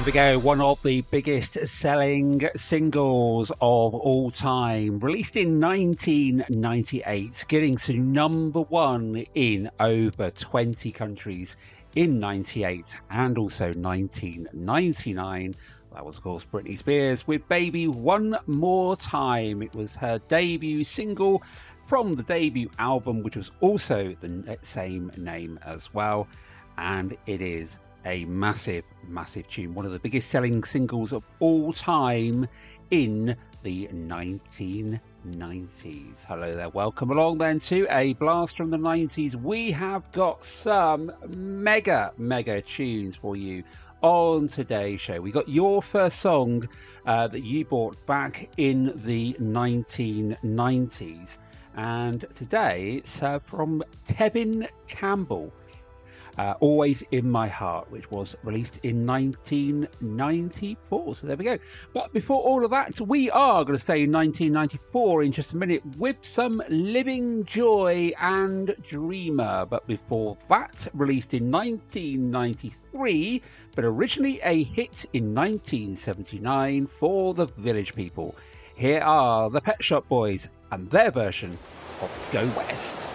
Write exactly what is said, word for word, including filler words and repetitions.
we go. One of the biggest selling singles of all time, released in nineteen ninety-eight, getting to number one in over twenty countries in ninety-eight and also nineteen ninety-nine. That was, of course, Britney Spears with Baby One More Time. It was her debut single from the debut album, which was also the same name as well. And it is a massive, massive tune. One of the biggest selling singles of all time in the nineteen nineties. Hello there. Welcome along then to a blast from the nineties. We have got some mega, mega tunes for you on today's show. We got your first song uh, that you bought back in the nineteen nineties. And today it's uh, from Tevin Campbell. Uh, Always in My Heart, which was released in nineteen ninety-four. So there we go. But before all of that, we are going to stay in nineteen ninety-four in just a minute with some Living Joy and Dreamer. But before that, released in nineteen ninety-three, but originally a hit in nineteen seventy-nine for the Village People. Here are the Pet Shop Boys and their version of Go West.